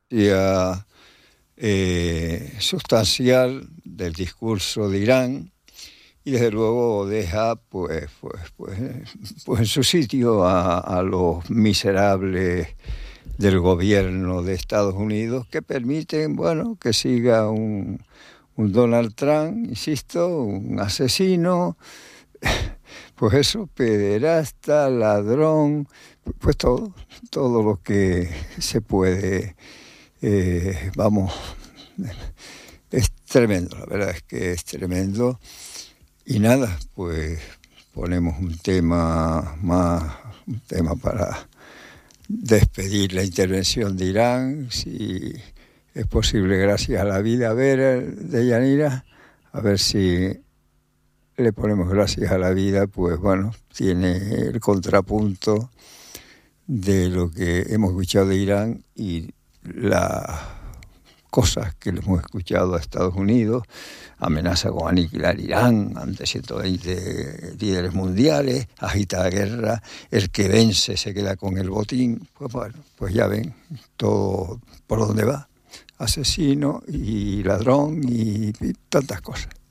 sustancial del discurso de Irán, y desde luego deja pues en su sitio a los miserables del gobierno de Estados Unidos, que permiten, bueno, que siga un Donald Trump, insisto, un asesino, pues eso, pederasta, ladrón, pues todo lo que se puede, vamos, es tremendo, la verdad es que es tremendo. Y nada, pues ponemos un tema para despedir la intervención de Irán, si es posible, gracias a la vida. A ver, Deyanira, a ver si le ponemos gracias a la vida, pues bueno, tiene el contrapunto de lo que hemos escuchado de Irán y las cosas que le hemos escuchado a Estados Unidos. Amenaza con aniquilar Irán ante 120 líderes mundiales, agita la guerra, el que vence se queda con el botín. Pues bueno, pues ya ven todo por dónde va. Asesino y ladrón y tantas cosas.